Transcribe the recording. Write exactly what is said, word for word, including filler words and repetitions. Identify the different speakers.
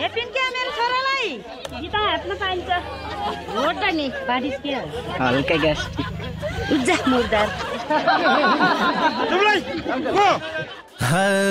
Speaker 1: हेपिन क्या मेरो छोरालाई गीता हातमा पाइन्छ हो त नि बारिस के
Speaker 2: हल्का ग्यास
Speaker 1: उज्जा मुर्दार